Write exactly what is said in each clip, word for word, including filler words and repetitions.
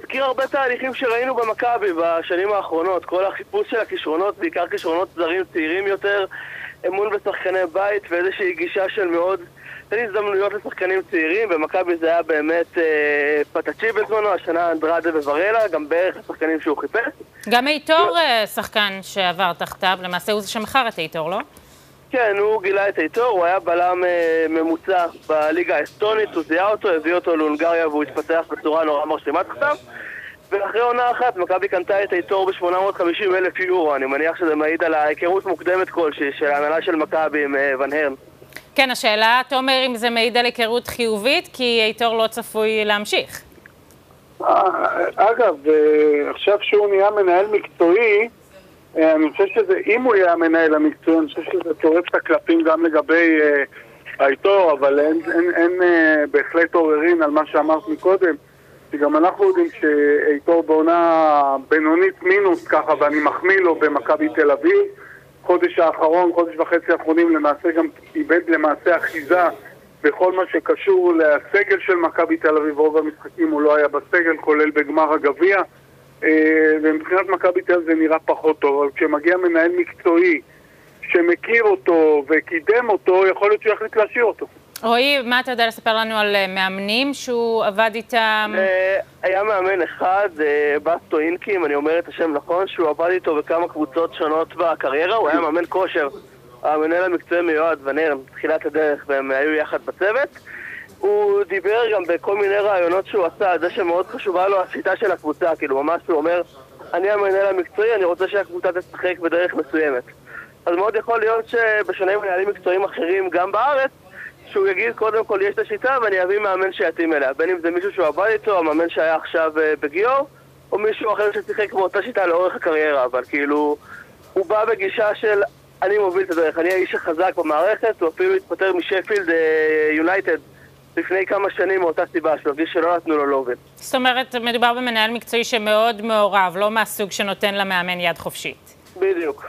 מזכיר הרבה תהליכים שראינו במכבי בשנים האחרונות. כל החיפוש של הכישרונות, בעיקר כישרונות זרים צעירים יותר, אמון בשחקני בית ואיזושהי גישה של מאוד הזדמנויות לשחקנים צעירים. במכבי זה היה באמת אה, פטאצ'י בזמנו, השנה אנדרדה וברלה, גם בערך השחקנים שהוא חיפש. גם איתור אה, שחקן שעבר תחתיו, למעשה הוא זה שמחר את איתור, לא? כן, הוא גילה את איתור, הוא היה בלם אה, ממוצע בליגה האסטונית, הוא זיהה אותו, הביא אותו להונגריה והוא התפתח בצורה נורא מרשימה תחתיו. ואחרי עונה אחת, מכבי קנתה את איתור ב-שמונה מאות וחמישים אלף יורו. אני מניח שזה מעיד על ההיכרות מוקדמת כלשהי של ההנהלה של מכבי עם אה, ון הרן. כן, השאלה, תומר, אם זה מעיד על היכרות חיובית, כי איתור לא צפוי להמשיך. אגב, עכשיו שהוא נהיה מנהל מקצועי, אני חושב שזה, אם הוא יהיה המנהל המקצועי, אני חושב שזה צורף את הקלפים גם לגבי איתור, אבל אין, אין, אין בהחלט עוררין על מה שאמרת מקודם, שגם אנחנו יודעים שאיתור בעונה בינונית מינוס ככה, ואני מחמיא לו במכבי תל אביב, חודש האחרון, חודש וחצי האחרונים, למעשה גם איבד למעשה אחיזה בכל מה שקשור לסגל של מכבי תל אביב. רוב המשחקים הוא לא היה בסגל, כולל בגמר הגביע, ומבחינת מכבי תל אביב זה נראה פחות טוב. אבל כשמגיע מנהל מקצועי שמכיר אותו וקידם אותו, יכול להיות שהוא יחליט להשאיר אותו. רועי, מה אתה יודע לספר לנו על מאמנים שהוא עבד איתם? היה מאמן אחד, בסטו אינקי, אם אני אומר את השם נכון, שהוא עבד איתו בכמה קבוצות שונות בקריירה. הוא היה מאמן כושר, המנהל המקצועי מיועד ון הרן, תחילת הדרך, והם היו יחד בצוות. הוא דיבר גם בכל מיני רעיונות שהוא עשה, זה שמאוד חשובה לו השיטה של הקבוצה, כאילו ממש הוא אומר, אני המנהל המקצועי, אני רוצה שהקבוצה תשחק בדרך מסוימת. אז מאוד יכול להיות שבשונה מנהלים מקצועיים אחרים גם בארץ, שהוא יגיד קודם כל יש את השיטה ואני אביא מאמן שיתאים אליה, בין אם זה מישהו שהוא עבד איתו, המאמן שהיה עכשיו בגיאור, או מישהו אחר ששיחק באותה שיטה לאורך הקריירה, אבל כאילו הוא בא בגישה של אני מוביל את הדרך, אני האיש החזק במערכת, הוא אפילו התפטר משפילד יונייטד לפני כמה שנים מאותה סיבה, שהוא הרגיש שלא נתנו לו להוביל. זאת אומרת, מדובר במנהל מקצועי שמאוד מעורב, לא מהסוג שנותן למאמן יד חופשית. בדיוק.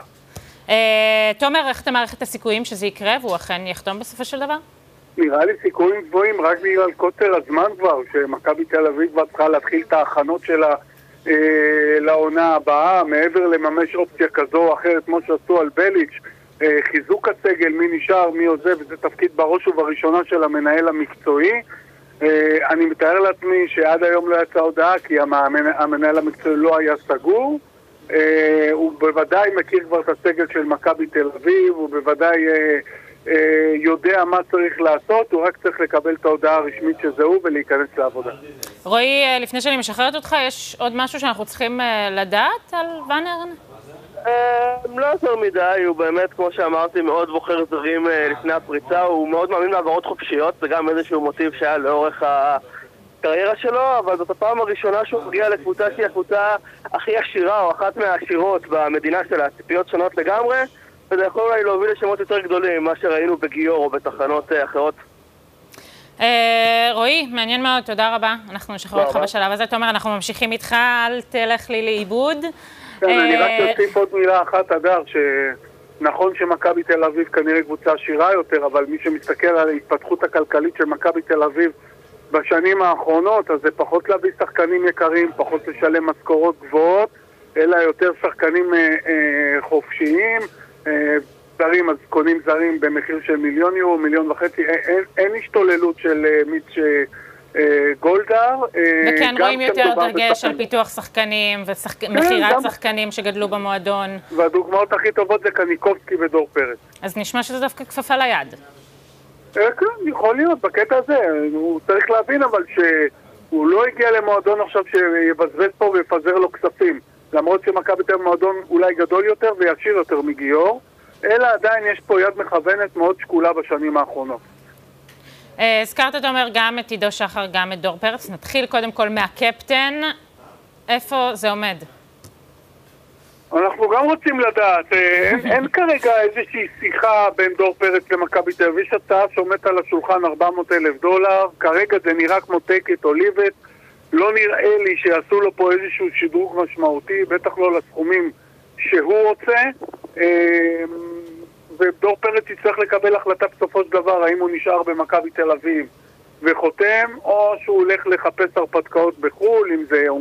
תומר, איך אתה מערכת הסיכויים שזה יקרה והוא אכן יחתום בסופו של דבר? נראה לי סיכויים גבוהים רק בגלל קוצר הזמן כבר, שמכבי תל אביב כבר צריכה להתחיל את ההכנות שלה אה, לעונה הבאה, מעבר לממש אופציה כזו או אחרת, כמו שעשו על בליץ', אה, חיזוק הסגל, מי נשאר, מי עוזב, וזה תפקיד בראש ובראשונה של המנהל המקצועי. אה, אני מתאר לעצמי שעד היום לא יצא הודעה, כי המנהל, המנהל המקצועי לא היה סגור. אה, הוא בוודאי מכיר כבר את הסגל של מכבי תל אביב, הוא בוודאי אה, אה, יודע מה צריך לעשות, הוא רק צריך לקבל את ההודעה הרשמית שזהו ולהיכנס לעבודה. רועי, לפני שאני משחררת אותך, יש עוד משהו שאנחנו צריכים לדעת על ון הרן? לא יותר מדי, הוא באמת, כמו שאמרתי, מאוד בוחר זרים לפני הפריצה, הוא מאוד מאמין לעברות חופשיות, זה גם איזשהו מוטיב שהיה לאורך הקריירה שלו, אבל זאת הפעם הראשונה שהוא מגיע לקבוצה שהיא הקבוצה הכי עשירה, או אחת מהעשירות במדינה שלה, ציפיות שונות לגמרי, וזה יכול אולי להוביל לשמות יותר גדולים ממה שראינו בגיור או בתחנות אחרות. רועי, מעניין מאוד, תודה רבה. אנחנו נשחרר אותך בשלב הזה. תומר, אנחנו ממשיכים איתך, אל תלך לי לאיבוד. כן, אני רק אוסיף עוד מילה אחת, אגב, שנכון שמכבי תל אביב כנראה קבוצה עשירה יותר, אבל מי שמסתכל על ההתפתחות הכלכלית של מכבי תל אביב בשנים האחרונות, אז זה פחות להביא שחקנים יקרים, פחות לשלם משכורות גבוהות, אלא יותר שחקנים אה, אה, חופשיים, אה, זרים, אז קונים זרים במחיר של מיליון יורו, מיליון וחצי, אין, אין השתוללות של אה, מיץ' אה, גולדהר. וכן, רואים יותר דגש על פיתוח שחקנים ומכירת שחקנים שגדלו במועדון. והדוגמאות הכי טובות זה קניקובסקי ודור פרץ. אז נשמע שזה דווקא כפפה ליד. כן, יכול להיות, בקטע הזה. הוא צריך להבין אבל שהוא לא הגיע למועדון עכשיו שיבזבז פה ויפזר לו כספים. למרות שמכבי תל אביב מועדון אולי גדול יותר וישיר יותר מגיור, אלא עדיין יש פה יד מכוונת מאוד שקולה בשנים האחרונות. הזכרת, אתה אומר, גם את עידו שחר, גם את דור פרץ. נתחיל קודם כל מהקפטן. איפה זה עומד? אנחנו גם רוצים לדעת. אין, אין כרגע איזושהי שיחה בין דור פרץ למכבי תל אביב. יש הצעה שעומדת על השולחן ארבע מאות אלף דולר. כרגע זה נראה כמו טקט אוליבט. לא נראה לי שיעשו לו פה איזשהו שדרוג משמעותי, בטח לא לסכומים שהוא רוצה. ודור פרץ יצטרך לקבל החלטה בסופו של דבר, האם הוא נשאר במכבי תל אביב וחותם, או שהוא הולך לחפש הרפתקאות בחול, אם זה